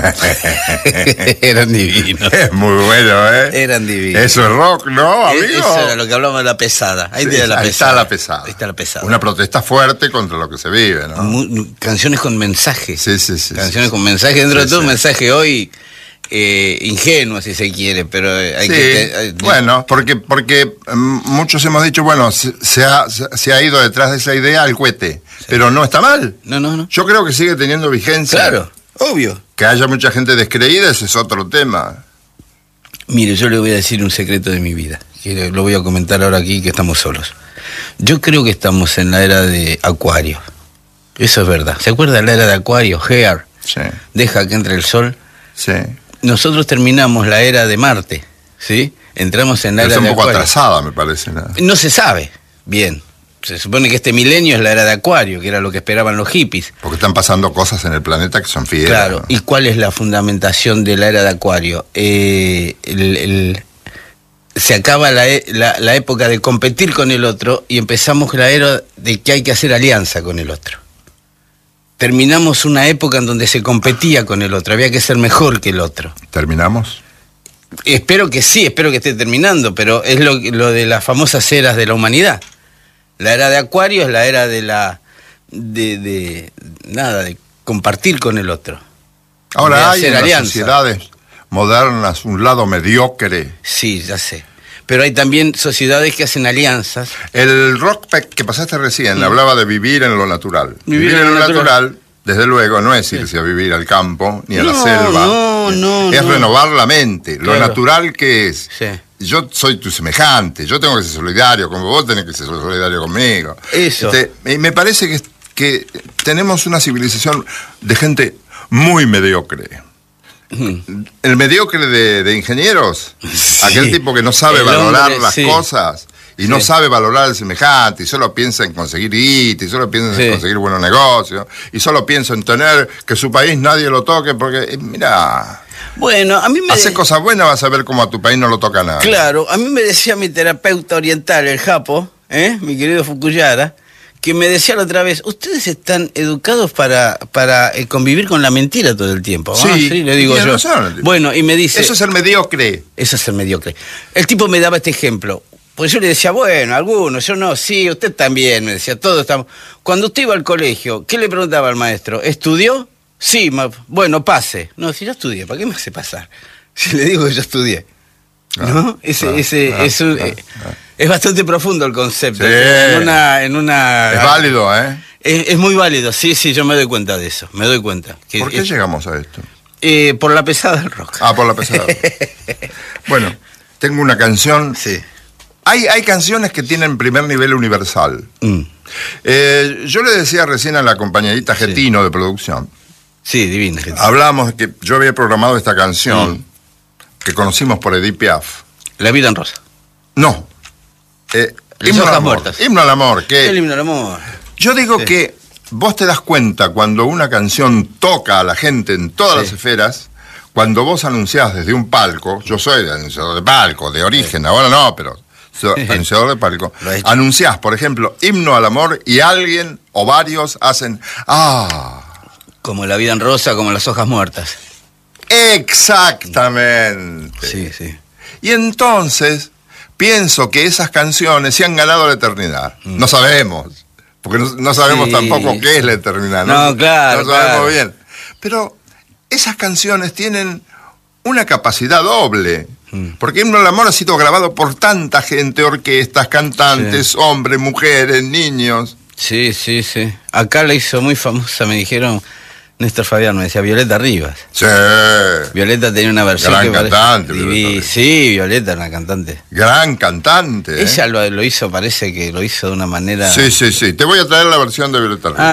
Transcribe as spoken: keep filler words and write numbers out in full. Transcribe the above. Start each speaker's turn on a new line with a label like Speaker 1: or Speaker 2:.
Speaker 1: Eran divinos.
Speaker 2: Es muy bueno, ¿eh?
Speaker 1: Eran divinos.
Speaker 2: Eso es rock, ¿no, amigo?
Speaker 1: Eso era lo que hablábamos de la pesada. Ahí,
Speaker 2: Sí,
Speaker 1: tiene la
Speaker 2: ahí
Speaker 1: pesada.
Speaker 2: está la pesada.
Speaker 1: Ahí está la pesada.
Speaker 2: Una protesta fuerte contra lo que se vive, ¿no?
Speaker 1: Mu- canciones con mensaje.
Speaker 2: Sí, sí, sí.
Speaker 1: Canciones
Speaker 2: sí,
Speaker 1: con mensaje. Dentro
Speaker 2: sí,
Speaker 1: de todo,
Speaker 2: sí.
Speaker 1: un mensaje hoy eh, ingenuo, si se quiere, pero hay
Speaker 2: Sí,
Speaker 1: que... hay-
Speaker 2: bueno, porque porque mm, muchos hemos dicho, bueno, se, se ha, se ha ido detrás de esa idea al cohete, sí. Pero no está mal.
Speaker 1: No, no, no.
Speaker 2: Yo creo que sigue teniendo vigencia.
Speaker 1: Claro, obvio.
Speaker 2: Que haya mucha gente descreída, ese es otro tema.
Speaker 1: Mire, yo le voy a decir un secreto de mi vida, que lo voy a comentar ahora aquí, que estamos solos. Yo creo que estamos en la era de Acuario. Eso es verdad. ¿Se acuerda de la era de Acuario? Hair.
Speaker 2: Sí.
Speaker 1: Deja que entre el sol.
Speaker 2: Sí.
Speaker 1: Nosotros terminamos la era de Marte, ¿sí? Entramos en la
Speaker 2: Pero
Speaker 1: era
Speaker 2: es un
Speaker 1: de
Speaker 2: poco
Speaker 1: Acuario.
Speaker 2: atrasada, me parece, ¿no?
Speaker 1: No se sabe bien. Se supone que este milenio es la era de Acuario, que era lo que esperaban los hippies.
Speaker 2: Porque están pasando cosas en el planeta que son fieras.
Speaker 1: Claro.
Speaker 2: ¿no?
Speaker 1: ¿Y cuál es la fundamentación de la era de Acuario? Eh, el, el, se acaba la, la, la época de competir con el otro y empezamos la era de que hay que hacer alianza con el otro. Terminamos una época en donde se competía con el otro, había que ser mejor que el otro.
Speaker 2: ¿Terminamos?
Speaker 1: Espero que sí, espero que esté terminando, pero es lo, lo de las famosas eras de la humanidad. La era de Acuario es la era de la de, de nada, de compartir con el otro.
Speaker 2: Ahora hay en las
Speaker 1: alianza.
Speaker 2: sociedades modernas un lado mediocre.
Speaker 1: Sí, ya sé. Pero hay también sociedades que hacen alianzas.
Speaker 2: El rock que pasaste recién
Speaker 1: Mm.
Speaker 2: hablaba de vivir en lo natural.
Speaker 1: Vivir
Speaker 2: Vivir,
Speaker 1: en
Speaker 2: en
Speaker 1: lo
Speaker 2: lo
Speaker 1: natural.
Speaker 2: natural, desde luego, no es irse a vivir al campo ni a la
Speaker 1: No,
Speaker 2: selva.
Speaker 1: no, no,
Speaker 2: es
Speaker 1: no.
Speaker 2: renovar la mente. Lo
Speaker 1: Claro.
Speaker 2: natural que es.
Speaker 1: Sí.
Speaker 2: Yo soy tu semejante, yo tengo que ser solidario, como vos tenés que ser solidario conmigo.
Speaker 1: Eso.
Speaker 2: Este, y me parece que, que tenemos una civilización de gente muy mediocre. El mediocre de, de ingenieros,
Speaker 1: Sí.
Speaker 2: aquel tipo que no sabe
Speaker 1: El
Speaker 2: valorar
Speaker 1: hombre,
Speaker 2: las
Speaker 1: sí.
Speaker 2: cosas y
Speaker 1: Sí.
Speaker 2: no sabe valorar al semejante y solo piensa en conseguir guita y solo piensa
Speaker 1: Sí.
Speaker 2: en conseguir buenos negocios y solo piensa en tener que su país nadie lo toque porque, eh, mira,
Speaker 1: Bueno, a mí me...
Speaker 2: hace cosas buenas, vas a ver cómo a tu país no lo toca nada.
Speaker 1: Claro, a mí me decía mi terapeuta oriental, el Japo, ¿eh? Mi querido Fukuyara, que me decía la otra vez, ustedes están educados para, para eh, convivir con la mentira todo el tiempo.
Speaker 2: Sí,
Speaker 1: Ah, sí, le digo
Speaker 2: tiene
Speaker 1: yo.
Speaker 2: razón.
Speaker 1: Bueno, y me dice...
Speaker 2: Eso es el mediocre.
Speaker 1: Eso es el mediocre. El tipo me daba este ejemplo. Pues yo le decía, bueno, algunos, yo no, sí, usted también, me decía, todos estamos... Cuando usted iba al colegio, ¿qué le preguntaba al maestro? ¿Estudió? Sí, ma... bueno, pase. No, si yo estudié, ¿para qué me hace pasar? Si le digo que yo estudié. ¿No? Ese,
Speaker 2: ah,
Speaker 1: ese,
Speaker 2: ah,
Speaker 1: es, un-
Speaker 2: ah,
Speaker 1: eh,
Speaker 2: ah.
Speaker 1: es bastante profundo el concepto.
Speaker 2: Sí.
Speaker 1: En una, en una...
Speaker 2: Es válido, ¿eh?
Speaker 1: Es, es muy válido, sí, sí, yo me doy cuenta de eso, me doy cuenta. Que
Speaker 2: ¿Por qué
Speaker 1: es-
Speaker 2: llegamos a esto?
Speaker 1: eh, por la pesada del rock.
Speaker 2: Ah, por la pesada. Bueno, tengo una canción.
Speaker 1: Sí.
Speaker 2: Hay, hay canciones que tienen primer nivel universal.
Speaker 1: Mm.
Speaker 2: Eh, yo le decía recién a la compañerita
Speaker 1: Sí.
Speaker 2: Getino de producción,
Speaker 1: Sí, divina. gente.
Speaker 2: hablábamos de que yo había programado esta canción
Speaker 1: Mm.
Speaker 2: que conocimos por Edith Piaf.
Speaker 1: La vida en rosa.
Speaker 2: No. Eh,
Speaker 1: Las
Speaker 2: himno al
Speaker 1: hojas
Speaker 2: amor.
Speaker 1: muertas.
Speaker 2: Himno al amor. Que
Speaker 1: El himno al amor.
Speaker 2: yo digo
Speaker 1: Sí.
Speaker 2: que vos te das cuenta cuando una canción toca a la gente en todas
Speaker 1: Sí.
Speaker 2: las esferas, cuando vos anunciás desde un palco, yo soy anunciador de palco, de origen, ahora no, pero soy anunciador de palco,
Speaker 1: Lo ha hecho.
Speaker 2: anunciás, por ejemplo, himno al amor y alguien o varios hacen, ah,
Speaker 1: Como la vida en rosa, como las hojas muertas.
Speaker 2: exactamente.
Speaker 1: Sí, sí.
Speaker 2: Y entonces pienso que esas canciones se han ganado la eternidad.
Speaker 1: Mm.
Speaker 2: No sabemos, porque no, no sabemos
Speaker 1: Sí.
Speaker 2: tampoco qué es la eternidad.
Speaker 1: No, claro,
Speaker 2: No sabemos
Speaker 1: claro.
Speaker 2: bien. Pero esas canciones tienen una capacidad doble.
Speaker 1: Mm.
Speaker 2: Porque Himno al Amor ha sido grabado por tanta gente, orquestas, cantantes,
Speaker 1: Sí.
Speaker 2: hombres, mujeres, niños.
Speaker 1: Sí, sí, sí. Acá la hizo muy famosa, me dijeron, Néstor Fabián, me decía Violeta Rivas.
Speaker 2: Sí.
Speaker 1: Violeta tenía una versión
Speaker 2: Gran
Speaker 1: que parece-
Speaker 2: cantante,
Speaker 1: Divi-
Speaker 2: Violeta Rivas.
Speaker 1: Sí, Violeta era una cantante.
Speaker 2: Gran cantante. ¿eh?
Speaker 1: Ella lo, lo hizo, parece que lo hizo de una manera...
Speaker 2: Sí, sí, sí. Te voy a traer la versión de Violeta Rivas.
Speaker 1: Ah,